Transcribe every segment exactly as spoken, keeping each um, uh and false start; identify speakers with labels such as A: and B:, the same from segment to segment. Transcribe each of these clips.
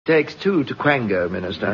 A: Takes two to Quango, Minister.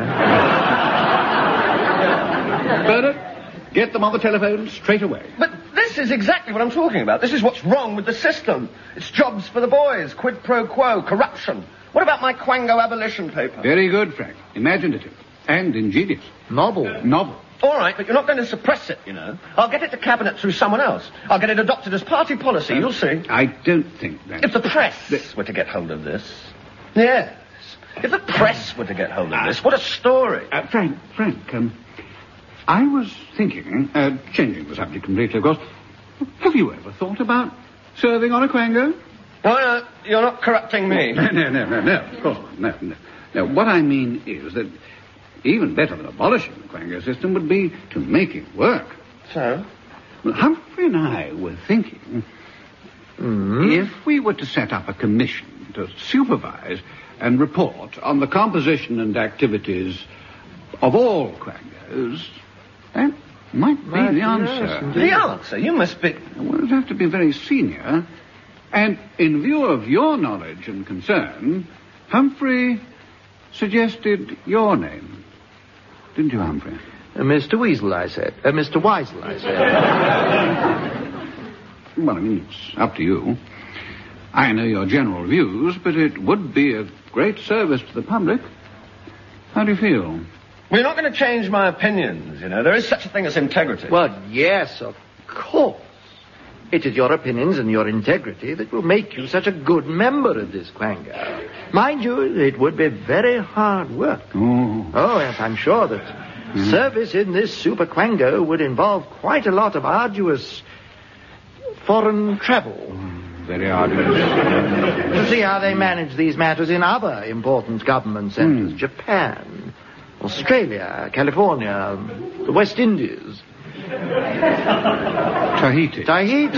B: Bernard, get them on the telephone straight away.
C: But this is exactly what I'm talking about. This is what's wrong with the system. It's jobs for the boys, quid pro quo, corruption. What about my Quango abolition paper?
B: Very good, Frank. Imaginative. And ingenious.
A: Novel.
B: Novel.
C: All right, but you're not going to suppress it, you know. I'll get it to Cabinet through someone else. I'll get it adopted as party policy, uh, you'll see.
B: I don't think that...
C: If the press the... were to get hold of this... Yes. If the press were to get hold of uh, this, what a story.
B: Uh, Frank, Frank, um... I was thinking, uh, changing the subject completely, of course, have you ever thought about serving on a Quango?
C: Oh, no, you're not corrupting me.
B: No, no, no, no, no, of course not. No, no. No, what I mean is that even better than abolishing the Quango system would be to make it work.
C: So?
B: Well, Humphrey and I were thinking,
A: mm-hmm.
B: if we were to set up a commission to supervise and report on the composition and activities of all Quangos, that might be
A: Might
B: the
A: be,
B: answer.
C: Yes, the answer? You must be...
B: Well, it'd have to be very senior. And in view of your knowledge and concern, Humphrey suggested your name. Didn't you, Humphrey?
A: Uh, Mister Weasel, I said. Uh, Mister Weisel, I said.
B: Well, I mean, it's up to you. I know your general views, but it would be a great service to the public. How do you feel?
C: Well, you're not going to change my opinions, you know. There is such a thing as integrity.
A: Well, yes, of course. It is your opinions and your integrity that will make you such a good member of this Quango. Mind you, it would be very hard work.
B: Oh.
A: Oh, yes, I'm sure that mm. service in this Super Quango would involve quite a lot of arduous foreign travel.
B: Mm, very arduous.
A: To see how they manage these matters in other important government centers.
B: Mm.
A: Japan, Australia, California, the West Indies.
B: Tahiti.
A: Tahiti.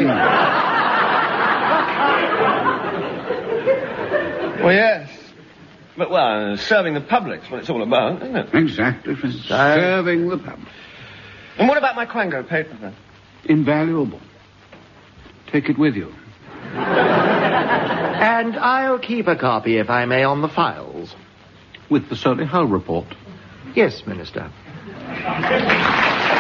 C: Well, yes. But, well, serving the public's what it's all about, isn't it?
B: Exactly. Serving the public.
C: And what about my Quango paper, then?
B: Invaluable. Take it with you.
A: And I'll keep a copy, if I may, on the files.
B: With the Solihull report.
A: Yes, Minister.